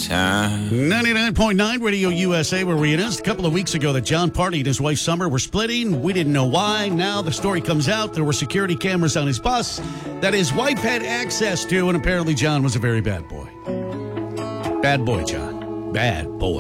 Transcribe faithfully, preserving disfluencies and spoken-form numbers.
time. ninety-nine point nine Radio U S A, where we announced a couple of weeks ago that John Party and his wife Summer were splitting. We didn't know why. Now the story comes out. There were security cameras on his bus that his wife had access to, and apparently John was a very bad boy. Bad boy, John. Bad boy.